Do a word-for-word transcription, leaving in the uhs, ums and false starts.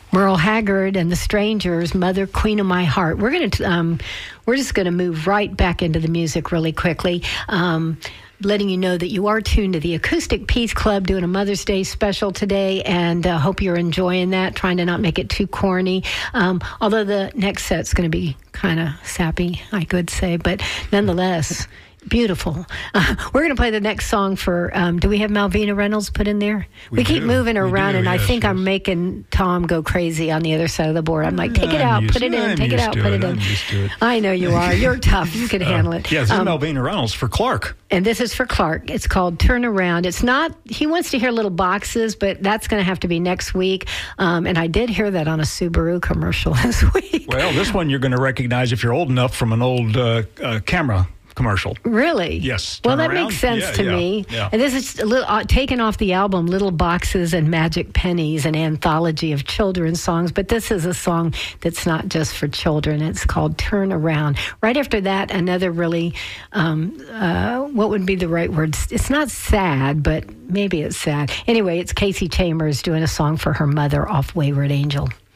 Merle Haggard and the Strangers, Mother, Queen of My Heart. We're going to, um, we're just going to move right back into the music really quickly. Um, letting you know that you are tuned to the Acoustic Peace Club doing a Mother's Day special today, and uh, hope you're enjoying that, trying to not make it too corny. Um, although the next set's going to be kind of sappy, I could say, but nonetheless, beautiful. Uh, we're going to play the next song for, um, do we have Malvina Reynolds put in there? We, we keep moving her around, do, and yes, I think yes. I'm making Tom go crazy on the other side of the board. I'm like, take it out, put it in, take it out, put it in. I know you are. You're tough. You can handle it. Yeah, this is Malvina Reynolds for Clark. And this is for Clark. It's called Turn Around. It's not, he wants to hear little boxes, but that's going to have to be next week. Um, and I did hear that on a Subaru commercial this week. Well, this one you're going to recognize if you're old enough from an old uh, uh, camera commercial. Really? Yes. Well, that around. makes sense yeah, to yeah, me. Yeah. And this is a little, uh, taken off the album Little Boxes and Magic Pennies, an anthology of children's songs. But this is a song that's not just for children. It's called Turn Around. Right after that, another really, um, uh, what would be the right word? It's not sad, but maybe it's sad. Anyway, it's Casey Chambers doing a song for her mother off Wayward Angel.